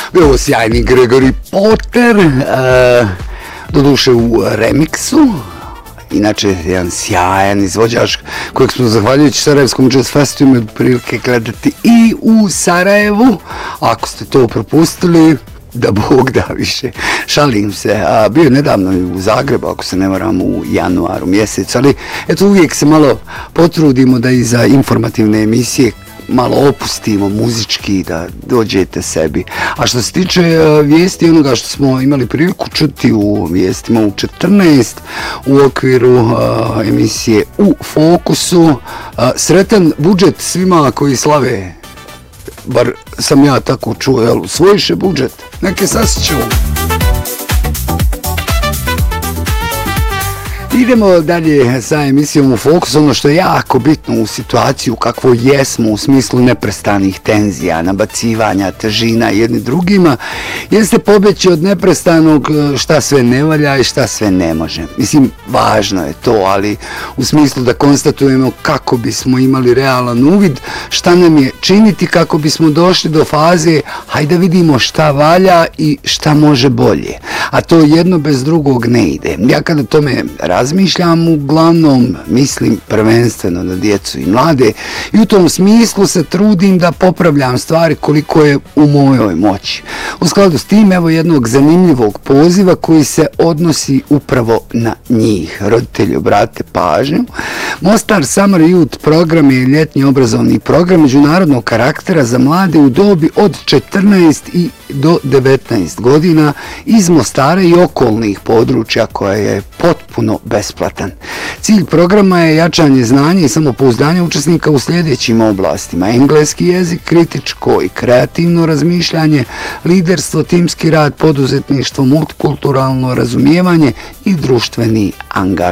Bio ovo sjajni Gregory Porter, doduše u remiksu. Inače, jedan sjajan izvođač kojeg smo zahvaljujući Sarajevskom jazz festu imali prilike gledati i u Sarajevu. Ako ste to propustili, da Bog da više. Šalim se. Bio je nedavno i u Zagrebu, ako se ne varam, u januaru mjesecu, ali eto uvijek se malo potrudimo da i za informativne emisije malo opustimo muzički, da dođete sebi. A što se tiče vijesti, onoga što smo imali priliku čuti u vijestima u 14 u okviru emisije U fokusu, sretan budžet svima koji slave, bar sam ja tako čuo, jel, usvojiše budžet, neke sasjeću. Idemo dalje sa emisijom U fokus. Ono što je jako bitno u situaciju kakvo jesmo u smislu neprestanih tenzija, nabacivanja, težina jedni drugima, jeste pobjeći od neprestanog šta sve ne valja i šta sve ne može. Mislim, važno je to, ali u smislu da konstatujemo kako bismo imali realan uvid, šta nam je činiti kako bismo došli do faze, hajde da vidimo šta valja i šta može bolje. A to jedno bez drugog ne ide. Ja kada tome razmišljam, uglavnom mislim prvenstveno na djecu i mlade i u tom smislu se trudim da popravljam stvari koliko je u mojoj moći. U skladu s tim, evo jednog zanimljivog poziva koji se odnosi upravo na njih. Roditelji, obratite pažnju. Mostar Summer Youth program je ljetni obrazovni program međunarodnog karaktera za mlade u dobi od 14 do 19 godina iz Mostara i okolnih područja koja je potpuno besplatan. Cilj programa je jačanje znanja i samopouzdanja učesnika u sljedećim oblastima: engleski jezik, kritičko i kreativno razmišljanje, liderstvo, timski rad, poduzetništvo, multikulturalno razumijevanje i društveni angažman.